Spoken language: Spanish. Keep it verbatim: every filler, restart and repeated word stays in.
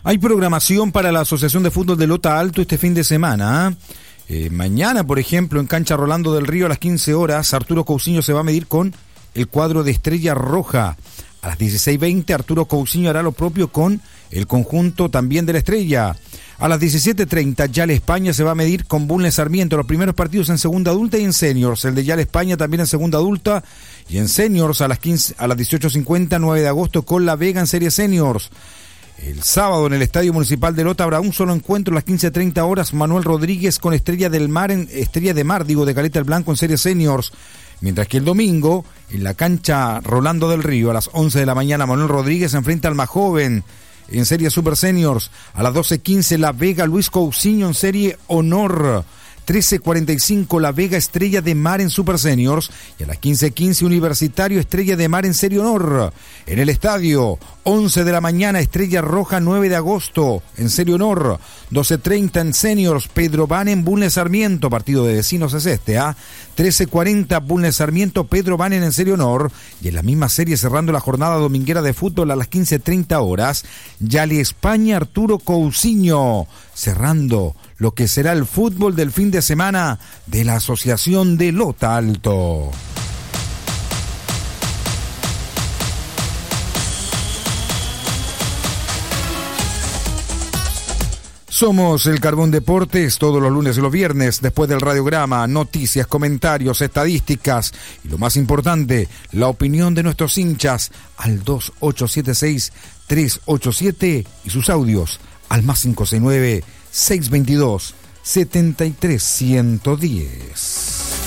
Hay programación para la Asociación de Fútbol de Lota Alto este fin de semana. Eh, mañana, por ejemplo, en cancha Rolando del Río a las quince horas, Arturo Cousiño se va a medir con el cuadro de Estrella Roja. A las dieciséis veinte, Arturo Cousiño hará lo propio con el conjunto también de la Estrella. A las diecisiete treinta, Yale España se va a medir con Bulnes Sarmiento. Los primeros partidos en segunda adulta y en seniors. El de Yale España también en segunda adulta. Y en seniors a las quince, a las dieciocho cincuenta, nueve de agosto, con La Vega en serie seniors. El sábado en el Estadio Municipal de Lota habrá un solo encuentro a las quince treinta horas. Manuel Rodríguez con Estrella del Mar, en, Estrella de Mar, digo, de Caleta el Blanco en serie seniors. Mientras que el domingo, en la cancha Rolando del Río, a las once de la mañana, Manuel Rodríguez se enfrenta al más joven en serie Super Seniors. A las doce quince, La Vega Luis Cousiño en serie Honor. trece cuarenta y cinco, La Vega Estrella de Mar en Super Seniors. Y a las quince quince, Universitario Estrella de Mar en serie Honor. En el estadio, once de la mañana, Estrella Roja, nueve de agosto en serie Honor. doce treinta en Seniors, Pedro Van en Bulnes Sarmiento. Partido de vecinos es este, ¿ah? ¿eh? trece cuarenta, Bulnes Sarmiento, Pedro Van en serie Honor. Y en la misma serie, cerrando la jornada dominguera de fútbol a las quince treinta horas, Yale España, Arturo Cousiño. Cerrando lo que será el fútbol del fin de semana de la Asociación de Lota Alto. Somos el Carbón Deportes todos los lunes y los viernes, después del radiograma, noticias, comentarios, estadísticas y lo más importante, la opinión de nuestros hinchas al dos ocho siete seis, tres ocho siete y sus audios al más cinco seis nueve, seis dos dos, siete tres uno cero.